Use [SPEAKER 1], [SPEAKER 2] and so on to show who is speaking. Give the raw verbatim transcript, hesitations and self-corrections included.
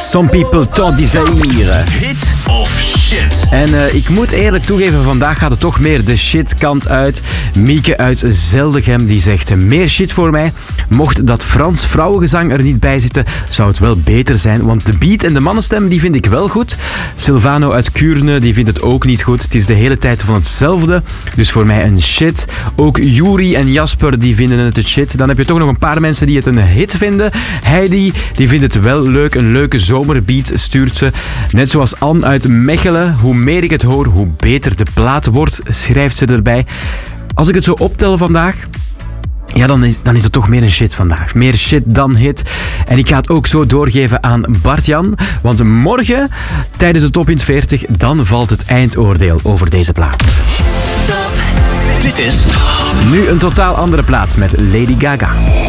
[SPEAKER 1] Some People Tant Desire.
[SPEAKER 2] Hit of shit?
[SPEAKER 1] En uh, ik moet eerlijk toegeven, vandaag gaat het toch meer de shitkant uit. Mieke uit Zeldegem die zegt meer shit voor mij. Mocht dat Frans vrouwengezang er niet bij zitten, zou het wel beter zijn. Want de beat en de mannenstem die vind ik wel goed. Silvano uit Kuurne die vindt het ook niet goed. Het is de hele tijd van hetzelfde. Dus voor mij een shit. Ook Juri en Jasper die vinden het een shit. Dan heb je toch nog een paar mensen die het een hit vinden. Heidi die vindt het wel leuk. Een leuke zomerbeat stuurt ze. Net zoals Anne uit Mechelen. Hoe meer ik het hoor, hoe beter de plaat wordt, schrijft ze erbij. Als ik het zo optel vandaag, ja, dan is, dan is het toch meer een shit vandaag. Meer shit dan hit. En ik ga het ook zo doorgeven aan Bart-Jan. Want morgen, tijdens de Top in veertig, dan valt het eindoordeel over deze plaat.
[SPEAKER 2] Top. Dit is
[SPEAKER 1] Nu een totaal andere plaats met Lady Gaga.